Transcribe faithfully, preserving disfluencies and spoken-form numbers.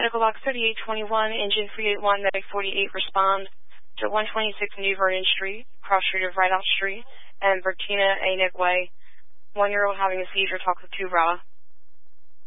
Medical Box thirty-eight twenty-one, Engine three eight one, Medic forty-eight, respond to one twenty-six New Vernon Street, cross street of Rideout Street, and Bertina A. Nick Way. One-year-old having a seizure, talk with two Brava.